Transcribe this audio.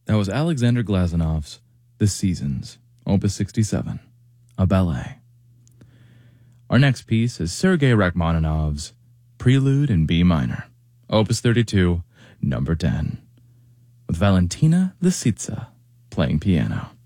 That was Alexander Glazanov's The Seasons, Opus 67, a ballet. Our next piece is Sergei Rachmaninoff's Prelude in B minor, Opus 32, number 10, with Valentina Lisitsa playing piano.